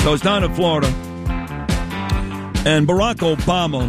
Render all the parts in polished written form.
So I was down in Florida, and Barack Obama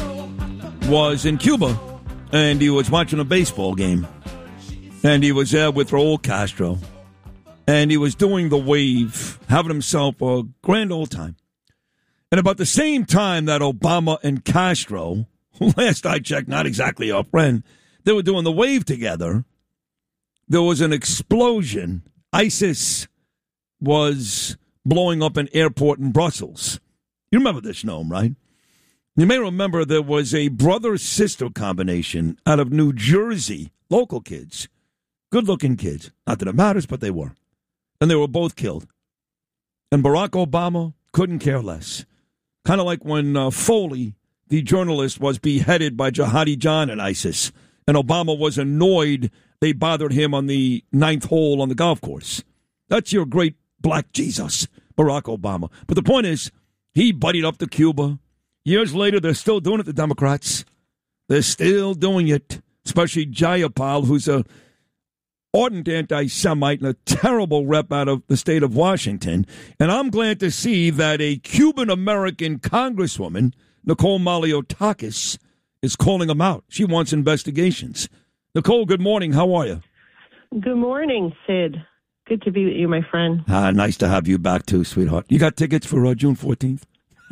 was in Cuba, and he was watching a baseball game. And he was there with Raul Castro, and he was doing the wave, having himself a grand old time. And about the same time that Obama and Castro, who last I checked, not exactly our friend, they were doing the wave together, there was an explosion. ISIS was blowing up an airport in Brussels. You remember this, Noam, right? You may remember there was a brother-sister combination out of New Jersey, local kids, good-looking kids. Not that it matters, but they were. And they were both killed. And Barack Obama couldn't care less. Kind of like when Foley, the journalist, was beheaded by Jihadi John and ISIS. And Obama was annoyed they bothered him on the 9th hole on the golf course. That's your great black Jesus, Barack Obama. But the point is, he buddied up to Cuba. Years later, they're still doing it, the Democrats. They're still doing it, especially Jayapal, who's a ardent anti-Semite and a terrible rep out of the state of Washington. And I'm glad to see that a Cuban-American congresswoman, Nicole Maliotakis, is calling him out. She wants investigations. Nicole, good morning. How are you? Good morning, Sid. Good to be with you, my friend. Nice to have you back, too, sweetheart. You got tickets for June 14th?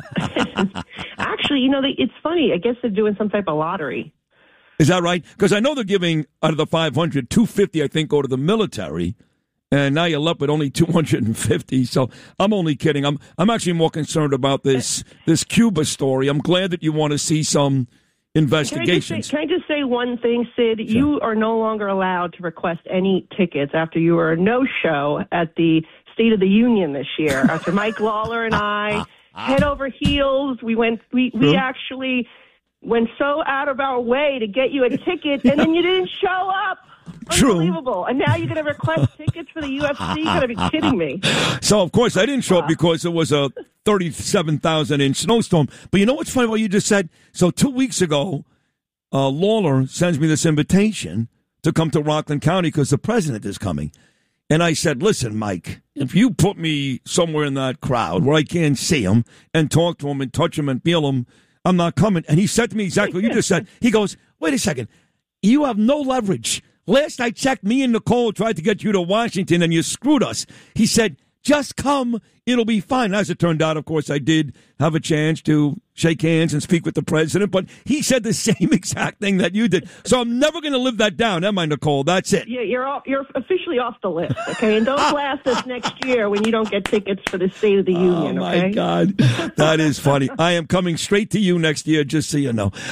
Actually, it's funny. I guess they're doing some type of lottery. Is that right? Because I know they're giving, out of the 500, 250, I think, go to the military. And now you're left with only 250. So I'm only kidding. I'm actually more concerned about this Cuba story. I'm glad that you want to see some investigations. Can I just say one thing, Sid? Sure. You are no longer allowed to request any tickets after you were a no-show at the State of the Union this year. After Mike Lawler and I, head over heels, we actually went so out of our way to get you a ticket, and then you didn't show up. Unbelievable. And now you're going to request tickets for the UFC? You've got to be kidding me. So, of course, I didn't show up because it was a 37,000-inch snowstorm. But you know what's funny what you just said? So 2 weeks ago, Lawler sends me this invitation to come to Rockland County because the president is coming. And I said, listen, Mike, if you put me somewhere in that crowd where I can't see him and talk to him and touch him and feel him, I'm not coming. And he said to me exactly what you just said. He goes, wait a second. You have no leverage. Last I checked, me and Nicole tried to get you to Washington, and you screwed us. He said, just come. It'll be fine. As it turned out, of course, I did have a chance to shake hands and speak with the president, but he said the same exact thing that you did. So I'm never going to live that down, am I, Nicole? That's it. Yeah, you're officially off the list, okay? And don't blast us next year when you don't get tickets for the State of the Union, okay? Oh, my God. That is funny. I am coming straight to you next year, just so you know.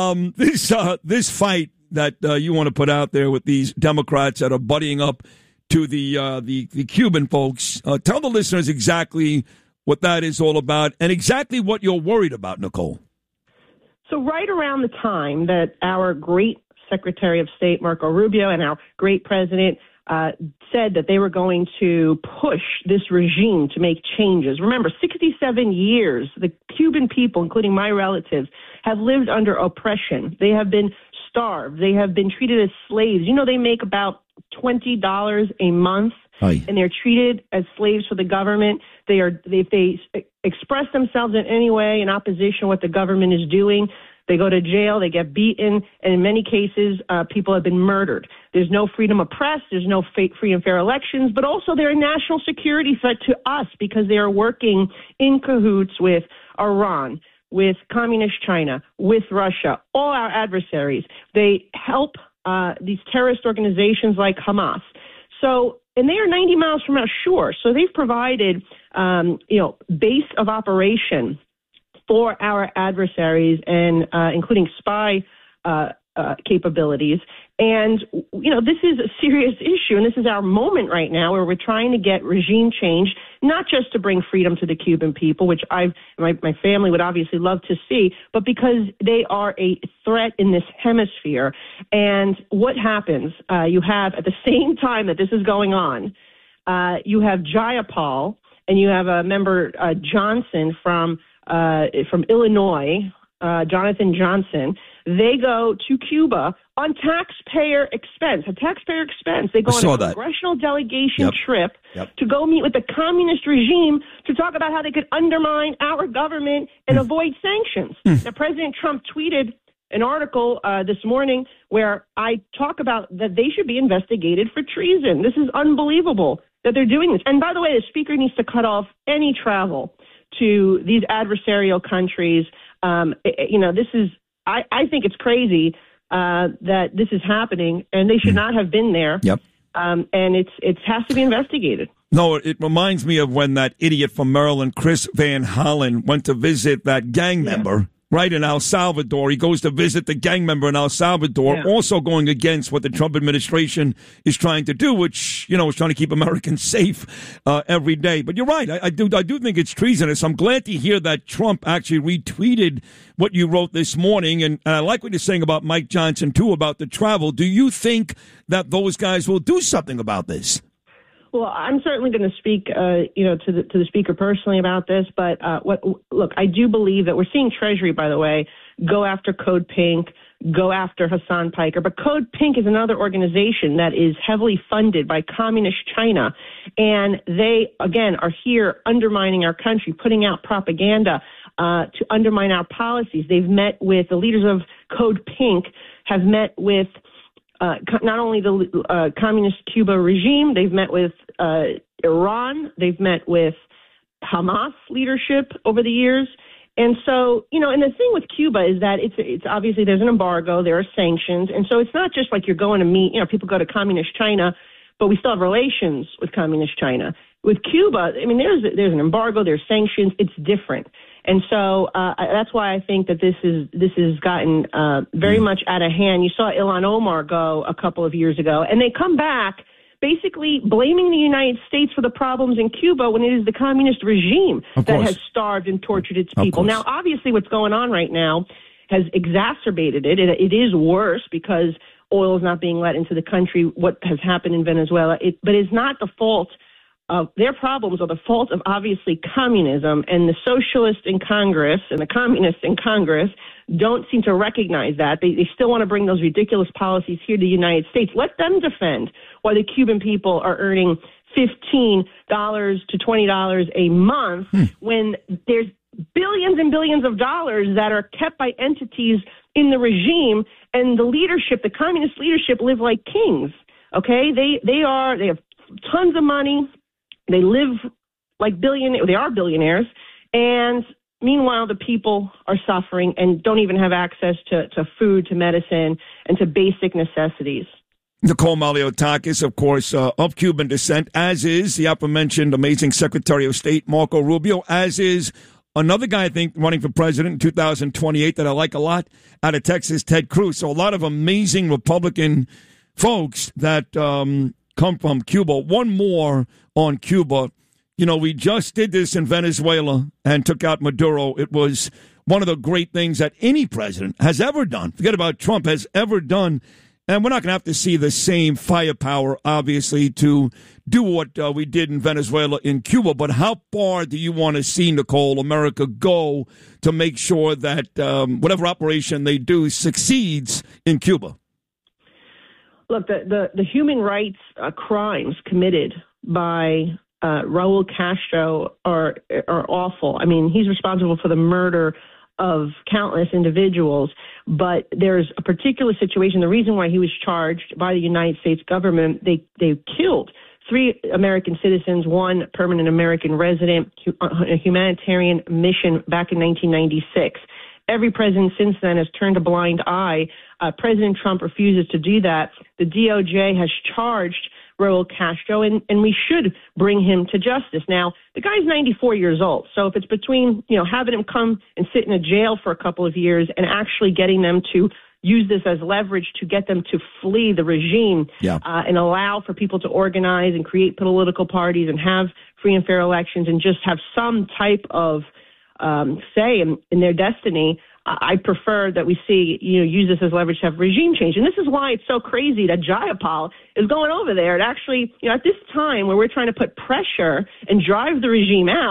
This fight that you want to put out there with these Democrats that are buddying up to the Cuban folks. Tell the listeners exactly what that is all about and exactly what you're worried about, Nicole. So right around the time that our great Secretary of State, Marco Rubio, and our great president said that they were going to push this regime to make changes. Remember, 67 years, the Cuban people, including my relatives, have lived under oppression. They have been starved. They have been treated as slaves. You know, they make about $20 a month, and they're treated as slaves for the government. If they express themselves in any way in opposition to what the government is doing, they go to jail, they get beaten, and in many cases, people have been murdered. There's no freedom of press, there's no free and fair elections, but also they're a national security threat to us because they are working in cahoots with Iran, with Communist China, with Russia, all our adversaries. They help these terrorist organizations like Hamas. So, and they are 90 miles from our shore. So they've provided, base of operation for our adversaries and including spy capabilities. And, this is a serious issue, and this is our moment right now where we're trying to get regime change, not just to bring freedom to the Cuban people, which my family would obviously love to see, but because they are a threat in this hemisphere. And what happens? You have, at the same time that this is going on, you have Jayapal, and you have a member, Johnson, from Illinois, Jonathan Johnson, they go to Cuba on taxpayer expense. They go on a congressional delegation trip to go meet with the communist regime to talk about how they could undermine our government and avoid sanctions. Now, President Trump tweeted an article this morning where I talk about that they should be investigated for treason. This is unbelievable that they're doing this. And by the way, the speaker needs to cut off any travel to these adversarial countries. This is, I think it's crazy that this is happening, and they should not have been there. And it has to be investigated. No, it reminds me of when that idiot from Maryland, Chris Van Hollen, went to visit that gang member. Right, in El Salvador. He goes to visit the gang member in El Salvador, also going against what the Trump administration is trying to do, which, is trying to keep Americans safe every day. But you're right. I do think it's treasonous. I'm glad to hear that Trump actually retweeted what you wrote this morning. And I like what you're saying about Mike Johnson, too, about the travel. Do you think that those guys will do something about this? Well, I'm certainly going to speak, to the speaker personally about this. But look, I do believe that we're seeing Treasury, by the way, go after Code Pink, go after Hassan Piker. But Code Pink is another organization that is heavily funded by communist China, and they again are here undermining our country, putting out propaganda to undermine our policies. They've met with the leaders of Code Pink, have met with not only the communist Cuba regime, they've met with Iran, they've met with Hamas leadership over the years. And so, and the thing with Cuba is that it's obviously there's an embargo, there are sanctions. And so it's not just like you're going to meet, people go to communist China, but we still have relations with communist China. With Cuba, there's an embargo, there's sanctions, it's different. And so that's why I think that this has gotten very much out of hand. You saw Ilhan Omar go a couple of years ago, and they come back basically blaming the United States for the problems in Cuba when it is the communist regime that has starved and tortured its people. Now, obviously, what's going on right now has exacerbated it. It is worse because oil is not being let into the country, what has happened in Venezuela. But it's not the fault of their problems are the fault of obviously communism, and the socialists in Congress and the communists in Congress don't seem to recognize that. They still want to bring those ridiculous policies here to the United States. Let them defend why the Cuban people are earning $15 to $20 a month when there's billions and billions of dollars that are kept by entities in the regime, and the leadership, the communist leadership, live like kings. Okay, they have tons of money. They live like they are billionaires, and meanwhile, the people are suffering and don't even have access to food, to medicine, and to basic necessities. Nicole Malliotakis, of course, of Cuban descent, as is the aforementioned amazing Secretary of State Marco Rubio, as is another guy, I think, running for president in 2028 that I like a lot out of Texas, Ted Cruz. So a lot of amazing Republican folks that come from Cuba. One more on Cuba. We just did this in Venezuela and took out Maduro. It was one of the great things that any president has ever done. Forget about Trump, has ever done. And we're not going to have to see the same firepower, obviously, to do what we did in Venezuela in Cuba. But how far do you want to see, Nicole, America go to make sure that whatever operation they do succeeds in Cuba? Look, the human rights crimes committed by Raul Castro are awful. He's responsible for the murder of countless individuals, but there's a particular situation. The reason why he was charged by the United States government, they killed 3 American citizens, 1 permanent American resident, a humanitarian mission back in 1996. Every president since then has turned a blind eye. President Trump refuses to do that. The DOJ has charged Raul Castro, and we should bring him to justice. Now, the guy's 94 years old, so if it's between, having him come and sit in a jail for a couple of years and actually getting them to use this as leverage to get them to flee the regime and allow for people to organize and create political parties and have free and fair elections and just have some type of say in their destiny, I prefer that we see, use this as leverage to have regime change. And this is why it's so crazy that Jayapal is going over there. And actually, at this time where we're trying to put pressure and drive the regime out,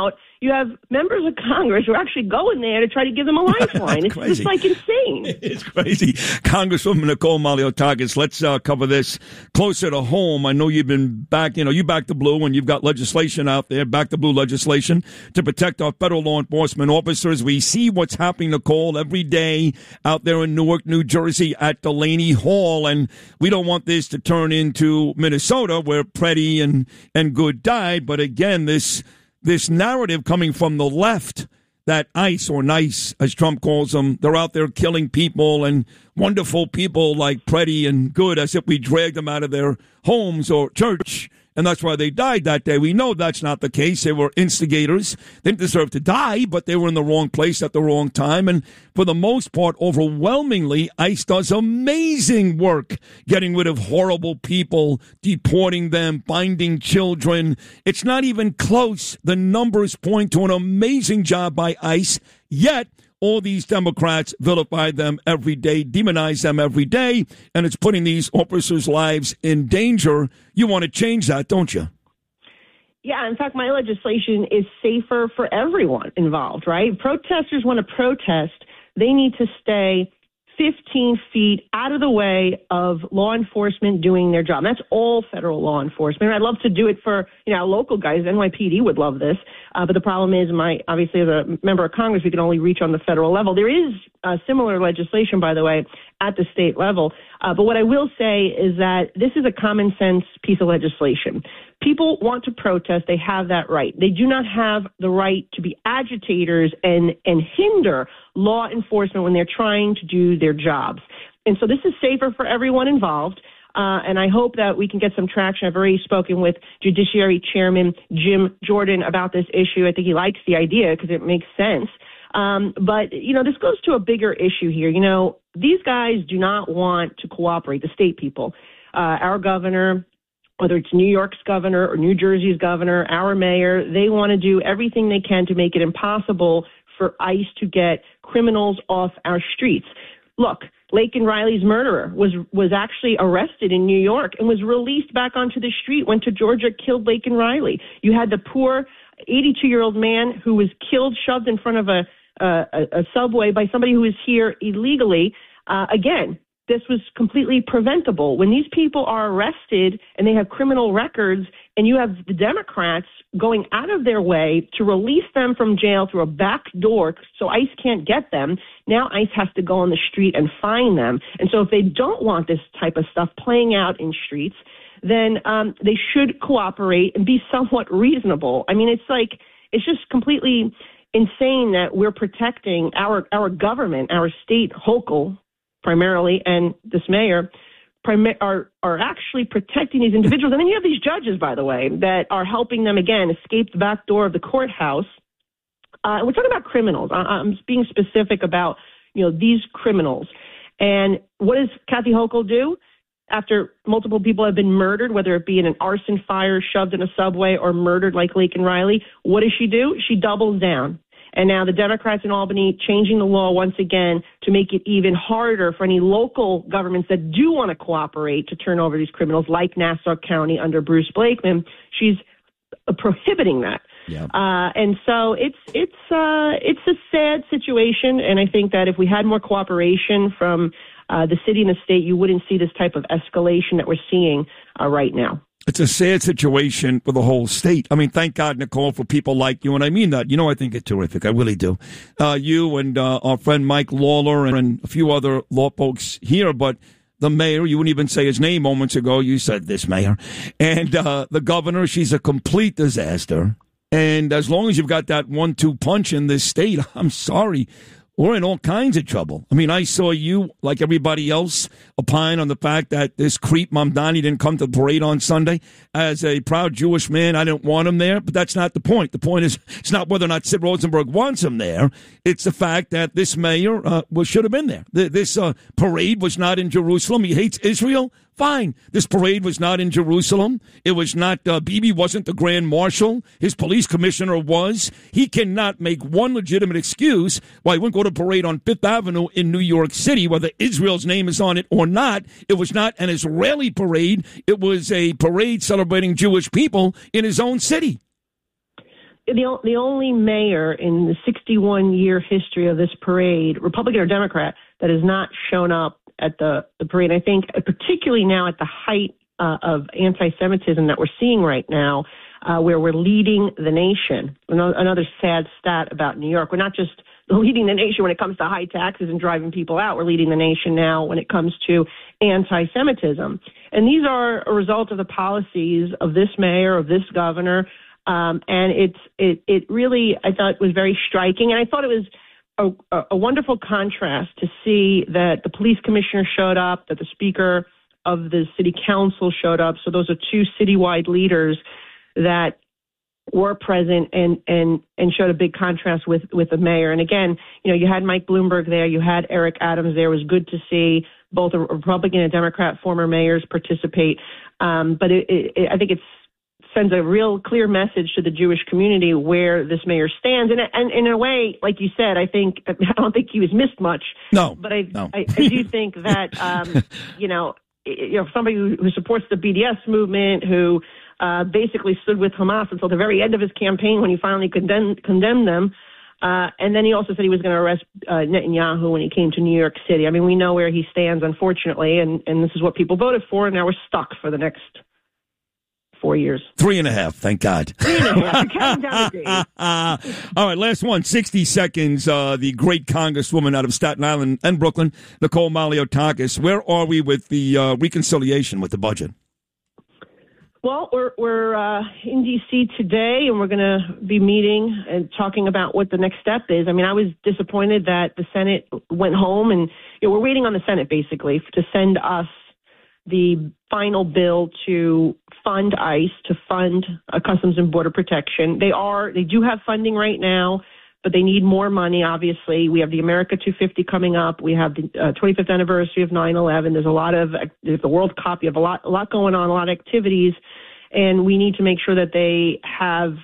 you have members of Congress who are actually going there to try to give them a lifeline. It's just like insane. It's crazy. Congresswoman Nicole Malliotakis, let's cover this closer to home. I know you've been back, you back the blue, and you've got legislation out there, back the blue legislation to protect our federal law enforcement officers. We see what's happening, Nicole, every day out there in Newark, New Jersey at Delaney Hall, and we don't want this to turn into Minnesota where Preddy and Good died. But again, this narrative coming from the left that ICE, or NICE, as Trump calls them, they're out there killing people, and wonderful people like Preddy and Good, as if we dragged them out of their homes or church, and that's why they died that day. We know that's not the case. They were instigators. They didn't deserve to die, but they were in the wrong place at the wrong time. And for the most part, overwhelmingly, ICE does amazing work getting rid of horrible people, deporting them, finding children. It's not even close. The numbers point to an amazing job by ICE, yet all these Democrats vilify them every day, demonize them every day, and it's putting these officers' lives in danger. You want to change that, don't you? Yeah, in fact, my legislation is safer for everyone involved, right? Protesters want to protest. They need to stay 15 feet out of the way of law enforcement doing their job. That's all federal law enforcement. I'd love to do it for, our local guys. NYPD would love this. But the problem is, obviously, as a member of Congress, we can only reach on the federal level. There is similar legislation, by the way, at the state level. But what I will say is that this is a common sense piece of legislation. People want to protest. They have that right. They do not have the right to be agitators and hinder law enforcement when they're trying to do their jobs. And so this is safer for everyone involved. And I hope that we can get some traction. I've already spoken with Judiciary Chairman Jim Jordan about this issue. I think he likes the idea because it makes sense. But, this goes to a bigger issue here. These guys do not want to cooperate, the state people. Our governor, whether it's New York's governor or New Jersey's governor, our mayor, they want to do everything they can to make it impossible for ICE to get criminals off our streets. Look, Laken Riley's murderer was actually arrested in New York and was released back onto the street, went to Georgia, killed Laken Riley. You had the poor 82-year-old man who was killed, shoved in front of a subway by somebody who was here illegally. Again, this was completely preventable. When these people are arrested and they have criminal records, and you have the Democrats going out of their way to release them from jail through a back door so ICE can't get them, now ICE has to go on the street and find them. And so if they don't want this type of stuff playing out in streets, then they should cooperate and be somewhat reasonable. I mean, it's just completely insane that we're protecting our government, our state, Hochul primarily, and this mayor are actually protecting these individuals. And then you have these judges, by the way, that are helping them, again, escape the back door of the courthouse. We're talking about criminals. I'm being specific about, these criminals. And what does Kathy Hochul do? After multiple people have been murdered, whether it be in an arson fire, shoved in a subway, or murdered like Laken Riley, what does she do? She doubles down. And now the Democrats in Albany changing the law once again to make it even harder for any local governments that do want to cooperate to turn over these criminals, like Nassau County under Bruce Blakeman. She's prohibiting that. Yeah. And so it's a sad situation. And I think that if we had more cooperation from the city and the state, you wouldn't see this type of escalation that we're seeing right now. It's a sad situation for the whole state. I mean, thank God, Nicole, for people like you. And I mean that. I think it's terrific. I really do. You and our friend Mike Lawler and a few other law folks here. But the mayor, you wouldn't even say his name moments ago. You said this mayor. And the governor, she's a complete disaster. And as long as you've got that 1-2 punch in this state, I'm sorry, we're in all kinds of trouble. I mean, I saw you, like everybody else, opine on the fact that this creep Mamdani didn't come to the parade on Sunday. As a proud Jewish man, I didn't want him there, but that's not the point. The point is, it's not whether or not Sid Rosenberg wants him there. It's the fact that this mayor should have been there. This parade was not in Jerusalem. He hates Israel. Fine. This parade was not in Jerusalem. It was not, Bibi wasn't the grand marshal. His police commissioner was. He cannot make one legitimate excuse why he wouldn't go to a parade on Fifth Avenue in New York City, whether Israel's name is on it or not. It was not an Israeli parade. It was a parade celebrating Jewish people in his own city. the only mayor in the 61-year history of this parade, Republican or Democrat, that has not shown up at the parade. I think particularly now at the height of anti-Semitism that we're seeing right now, where we're leading the nation. Another sad stat about New York. We're not just leading the nation when it comes to high taxes and driving people out. We're leading the nation now when it comes to anti-Semitism. And these are a result of the policies of this mayor, of this governor. And it really, I thought, was very striking. And I thought it was a wonderful contrast to see that the police commissioner showed up, that the speaker of the city council showed up. So those are two citywide leaders that were present and showed a big contrast with the mayor. And again, you had Mike Bloomberg there, you had Eric Adams there. It was good to see both a Republican and Democrat former mayors participate. But I think it sends a real clear message to the Jewish community where this mayor stands. And in a way, like you said, I don't think he was missed much. No. But I do think that, somebody who supports the BDS movement, who basically stood with Hamas until the very end of his campaign when he finally condemned them. And then he also said he was going to arrest Netanyahu when he came to New York City. I mean, we know where he stands, unfortunately, and this is what people voted for, and now we're stuck for the next 4 years. 3.5, thank God. 3.5. Counting down the days. All right, last one, 60 seconds. The great congresswoman out of Staten Island and Brooklyn, Nicole Malliotakis. Where are we with the reconciliation with the budget? Well, we're in D.C. today, and we're going to be meeting and talking about what the next step is. I mean, I was disappointed that the Senate went home, and we're waiting on the Senate, basically, to send us the final bill to fund ICE, to fund Customs and Border Protection. They do have funding right now, but they need more money, obviously. We have the America 250 coming up. We have the 25th anniversary of 9/11. There's the World Cup. You have a lot going on, a lot of activities, and we need to make sure that they have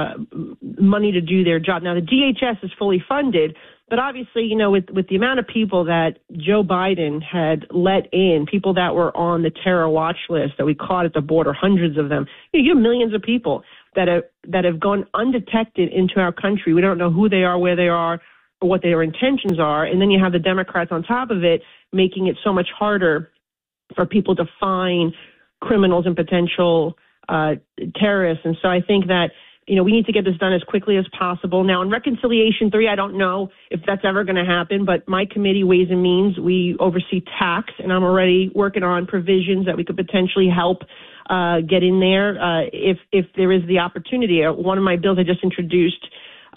money to do their job. Now, the DHS is fully funded, but obviously, with the amount of people that Joe Biden had let in, people that were on the terror watch list that we caught at the border, hundreds of them, you have millions of people that have gone undetected into our country. We don't know who they are, where they are, or what their intentions are. And then you have the Democrats on top of it, making it so much harder for people to find criminals and potential terrorists. And so I think that, we need to get this done as quickly as possible. Now, in Reconciliation 3, I don't know if that's ever going to happen, but my committee, Ways and Means, we oversee tax, and I'm already working on provisions that we could potentially help get in there if there is the opportunity. One of my bills I just introduced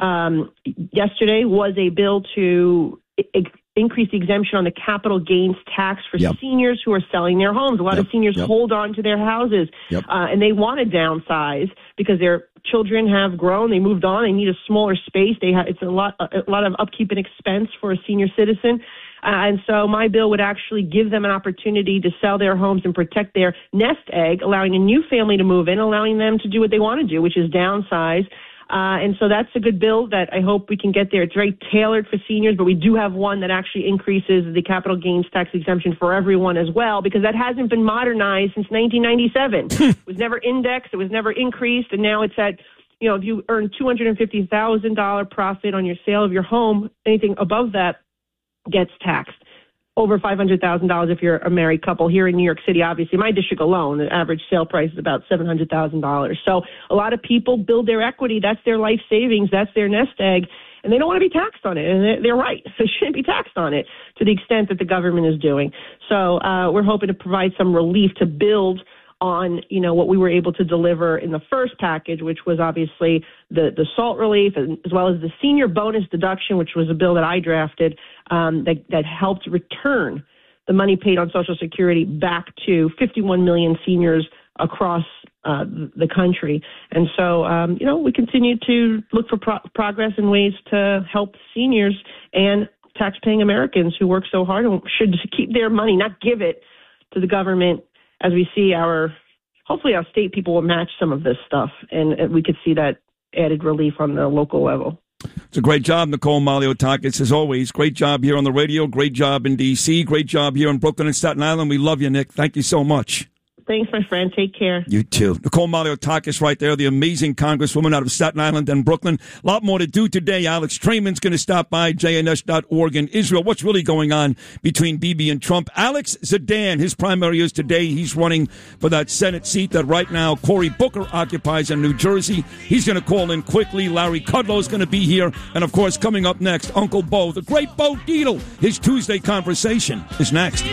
yesterday was a bill to increase the exemption on the capital gains tax for seniors who are selling their homes. A lot of seniors hold on to their houses, and they want to downsize because their children have grown. They moved on. They need a smaller space. It's a lot of upkeep and expense for a senior citizen. And so my bill would actually give them an opportunity to sell their homes and protect their nest egg, allowing a new family to move in, allowing them to do what they want to do, which is downsize. And so that's a good bill that I hope we can get there. It's very tailored for seniors, but we do have one that actually increases the capital gains tax exemption for everyone as well, because that hasn't been modernized since 1997. It was never indexed. It was never increased. And now it's at, if you earn $250,000 profit on your sale of your home, anything above that gets taxed. Over $500,000 if you're a married couple. Here in New York City, obviously, my district alone, the average sale price is about $700,000. So a lot of people build their equity. That's their life savings. That's their nest egg. And they don't want to be taxed on it. And they're right. They shouldn't be taxed on it to the extent that the government is doing. So we're hoping to provide some relief to build on, what we were able to deliver in the first package, which was obviously the SALT relief, as well as the senior bonus deduction, which was a bill that I drafted that helped return the money paid on Social Security back to 51 million seniors across the country. And so, we continue to look for progress and ways to help seniors and taxpaying Americans who work so hard and should keep their money, not give it to the government. As we see hopefully our state people will match some of this stuff, and we could see that added relief on the local level. It's a great job, Nicole Malliotakis, as always. Great job here on the radio. Great job in D.C. Great job here in Brooklyn and Staten Island. We love you, Nick. Thank you so much. Thanks, my friend. Take care. You too. Nicole Maliotakis right there, the amazing congresswoman out of Staten Island and Brooklyn. A lot more to do today. Alex Trayman's going to stop by, jns.org in Israel. What's really going on between Bibi and Trump? Alex Zidane, his primary is today. He's running for that Senate seat that right now Cory Booker occupies in New Jersey. He's going to call in quickly. Larry Kudlow is going to be here. And, of course, coming up next, Uncle Bo, the great Bo Dietl. His Tuesday conversation is next.